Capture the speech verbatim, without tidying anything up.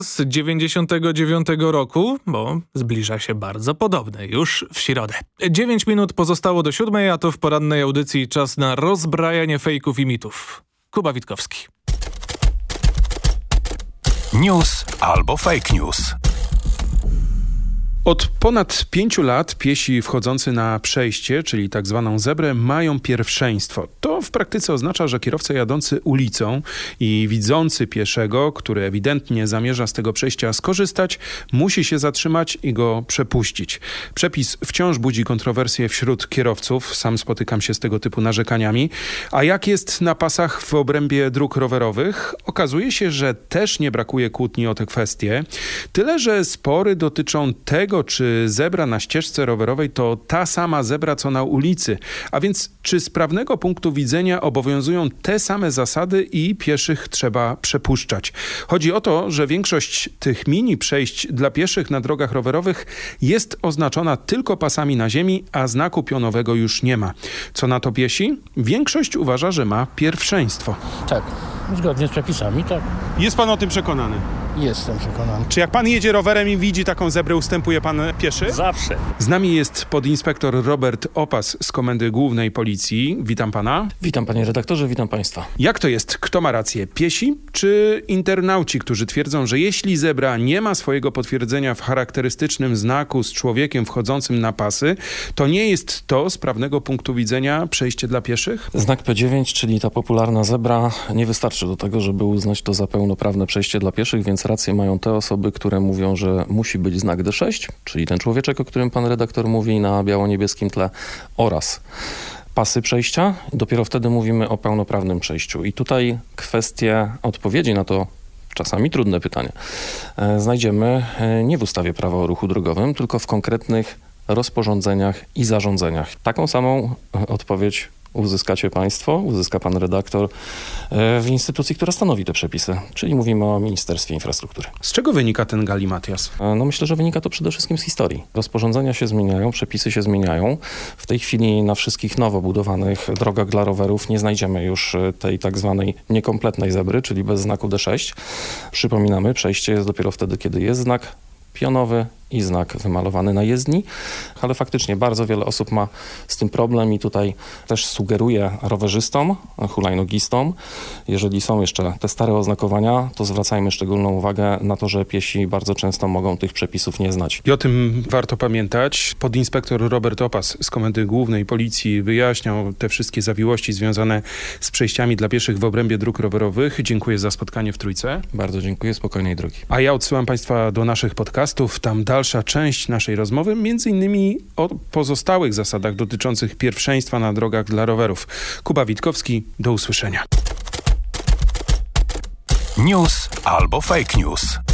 z dziewięćdziesiątego dziewiątego roku, bo zbliża się bardzo podobne już w środę. Dziewięć minut pozostało do siódmej, a to w porannej audycji czas na rozbrajanie fejków i mitów. Kuba Witkowski. News albo fake news. Od ponad pięciu lat piesi wchodzący na przejście, czyli tak zwaną zebrę, mają pierwszeństwo. To w praktyce oznacza, że kierowca jadący ulicą i widzący pieszego, który ewidentnie zamierza z tego przejścia skorzystać, musi się zatrzymać i go przepuścić. Przepis wciąż budzi kontrowersje wśród kierowców. Sam spotykam się z tego typu narzekaniami. A jak jest na pasach w obrębie dróg rowerowych? Okazuje się, że też nie brakuje kłótni o tę kwestię. Tyle, że spory dotyczą tego, czy zebra na ścieżce rowerowej to ta sama zebra, co na ulicy. A więc czy z prawnego punktu widzenia obowiązują te same zasady i pieszych trzeba przepuszczać? Chodzi o to, że większość tych mini przejść dla pieszych na drogach rowerowych jest oznaczona tylko pasami na ziemi, a znaku pionowego już nie ma. Co na to piesi? Większość uważa, że ma pierwszeństwo. Tak, zgodnie z przepisami, tak. Jest pan o tym przekonany? Jestem przekonany. Czy jak pan jedzie rowerem i widzi taką zebrę, ustępuje pan pieszy? Zawsze. Z nami jest podinspektor Robert Opas z Komendy Głównej Policji. Witam pana. Witam panie redaktorze, witam państwa. Jak to jest? Kto ma rację? Piesi czy internauci, którzy twierdzą, że jeśli zebra nie ma swojego potwierdzenia w charakterystycznym znaku z człowiekiem wchodzącym na pasy, to nie jest to z prawnego punktu widzenia przejście dla pieszych? Znak P dziewięć, czyli ta popularna zebra, nie wystarczy do tego, żeby uznać to za pełnoprawne przejście dla pieszych, więc rację mają te osoby, które mówią, że musi być znak D sześć, czyli ten człowieczek, o którym pan redaktor mówi, na biało-niebieskim tle, oraz pasy przejścia. Dopiero wtedy mówimy o pełnoprawnym przejściu. I tutaj kwestie odpowiedzi na to czasami trudne pytanie znajdziemy nie w ustawie Prawa o ruchu drogowym, tylko w konkretnych rozporządzeniach i zarządzeniach. Taką samą odpowiedź uzyskacie państwo, uzyska pan redaktor w instytucji, która stanowi te przepisy, czyli mówimy o Ministerstwie Infrastruktury. Z czego wynika ten galimatias? No myślę, że wynika to przede wszystkim z historii. Rozporządzenia się zmieniają, przepisy się zmieniają. W tej chwili na wszystkich nowo budowanych drogach dla rowerów nie znajdziemy już tej tak zwanej niekompletnej zebry, czyli bez znaku D sześć. Przypominamy, przejście jest dopiero wtedy, kiedy jest znak pionowy i znak wymalowany na jezdni, ale faktycznie bardzo wiele osób ma z tym problem i tutaj też sugeruję rowerzystom, hulajnogistom, jeżeli są jeszcze te stare oznakowania, to zwracajmy szczególną uwagę na to, że piesi bardzo często mogą tych przepisów nie znać. I o tym warto pamiętać. Podinspektor Robert Opas z Komendy Głównej Policji wyjaśniał te wszystkie zawiłości związane z przejściami dla pieszych w obrębie dróg rowerowych. Dziękuję za spotkanie w Trójce. Bardzo dziękuję, spokojnej drogi. A ja odsyłam państwa do naszych podcastów. Tam dalsza część naszej rozmowy, między innymi o pozostałych zasadach dotyczących pierwszeństwa na drogach dla rowerów. Kuba Witkowski, do usłyszenia. News albo fake news.